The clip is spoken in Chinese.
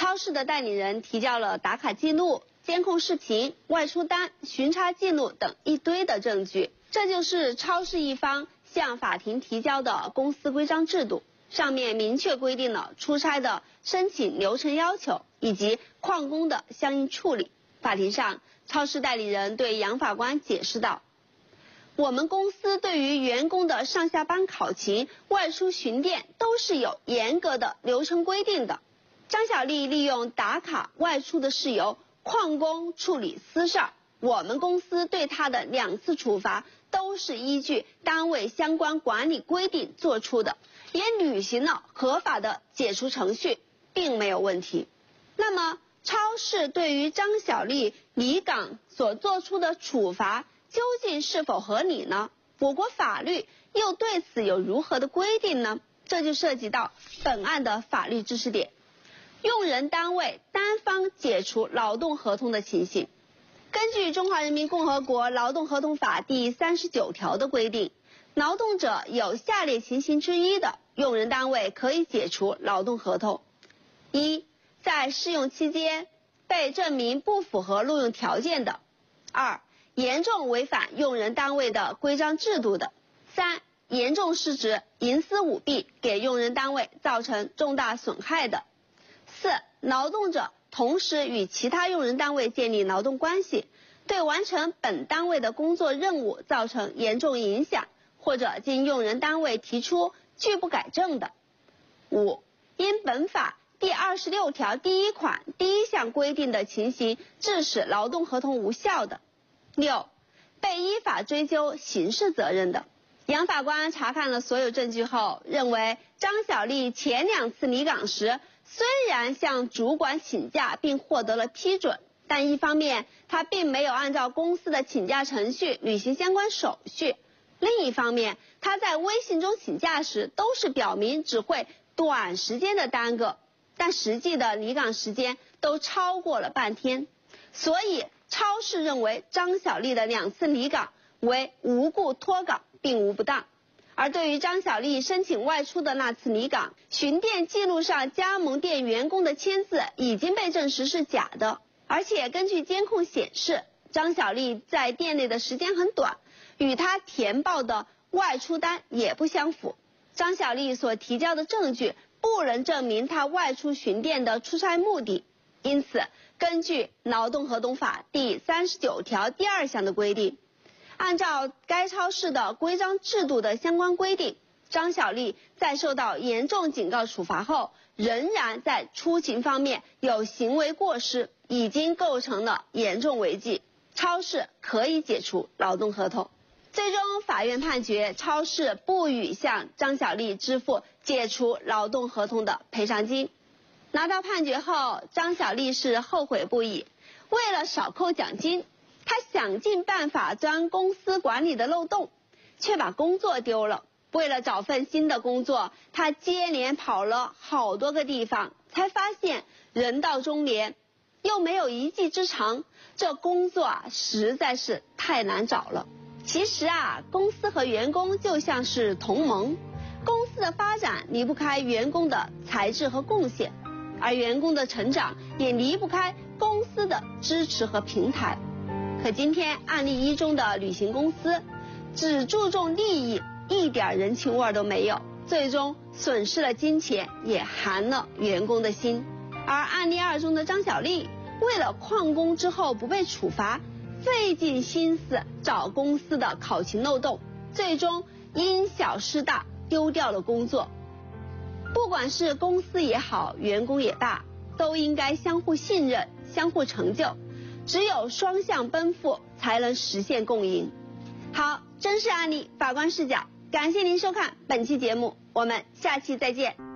超市的代理人提交了打卡记录、监控视频、外出单、巡查记录等一堆的证据，这就是超市一方向法庭提交的公司规章制度，上面明确规定了出差的申请流程要求以及旷工的相应处理。法庭上，超市代理人对杨法官解释道：我们公司对于员工的上下班考勤、外出巡店都是有严格的流程规定的。张小丽利用打卡外出的事由旷工处理私事儿，我们公司对她的2次处罚都是依据单位相关管理规定做出的，也履行了合法的解除程序，并没有问题。那么超市对于张小丽离岗所做出的处罚究竟是否合理呢？我国法律又对此有如何的规定呢？这就涉及到本案的法律知识点。用人单位单方解除劳动合同的情形。根据《中华人民共和国劳动合同法》第39条的规定，劳动者有下列情形之一的，用人单位可以解除劳动合同：一、在试用期间被证明不符合录用条件的；二、严重违反用人单位的规章制度的；三、严重失职、营私舞弊，给用人单位造成重大损害的；四、劳动者同时与其他用人单位建立劳动关系，对完成本单位的工作任务造成严重影响，或者经用人单位提出拒不改正的；五、因本法第26条第1款第1项规定的情形致使劳动合同无效的；六、被依法追究刑事责任的。杨法官查看了所有证据后，认为张小丽前2次离岗时虽然向主管请假并获得了批准，但一方面她并没有按照公司的请假程序履行相关手续，另一方面她在微信中请假时都是表明只会短时间的耽搁，但实际的离岗时间都超过了半天，所以超市认为张小丽的2次离岗为无故脱岗，并无不当。而对于张小丽申请外出的那次离岗，巡店记录上加盟店员工的签字已经被证实是假的，而且根据监控显示，张小丽在店内的时间很短，与她填报的外出单也不相符。张小丽所提交的证据不能证明她外出巡店的出差目的，因此根据《劳动合同法》第39条第2项的规定，按照该超市的规章制度的相关规定，张小丽在受到严重警告处罚后，仍然在出勤方面有行为过失，已经构成了严重违纪，超市可以解除劳动合同。最终法院判决超市不予向张小丽支付解除劳动合同的赔偿金。拿到判决后，张小丽是后悔不已，为了少扣奖金，他想尽办法钻公司管理的漏洞，却把工作丢了。为了找份新的工作，他接连跑了好多个地方，才发现人到中年又没有一技之长，这工作实在是太难找了。其实公司和员工就像是同盟，公司的发展离不开员工的才智和贡献，而员工的成长也离不开公司的支持和平台。可今天案例1中的旅行公司只注重利益，一点人情味都没有，最终损失了金钱，也寒了员工的心。而案例2中的张小丽，为了旷工之后不被处罚，费尽心思找公司的考勤漏洞，最终因小失大，丢掉了工作。不管是公司也好，员工也罢，都应该相互信任，相互成就，只有双向奔赴，才能实现共赢。好，真实案例法官视角，感谢您收看本期节目，我们下期再见。